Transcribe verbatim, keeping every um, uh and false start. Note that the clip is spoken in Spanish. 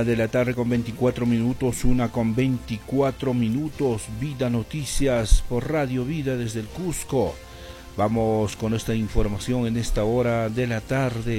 Una de la tarde con veinticuatro minutos, una con veinticuatro minutos, Vida Noticias por Radio Vida desde el Cusco. Vamos con esta información en esta hora de la tarde.